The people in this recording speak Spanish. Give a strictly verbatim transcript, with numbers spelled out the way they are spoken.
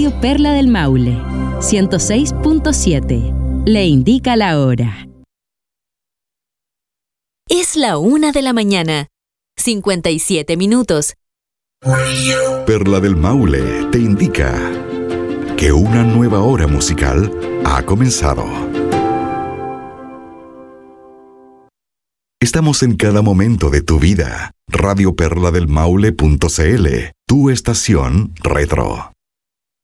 Radio Perla del Maule, ciento seis punto siete. Le indica la hora. Es la una de la mañana, cincuenta y siete minutos. Perla del Maule te indica que una nueva hora musical ha comenzado. Estamos en cada momento de tu vida. Radio Perla del Maule punto c l, tu estación retro.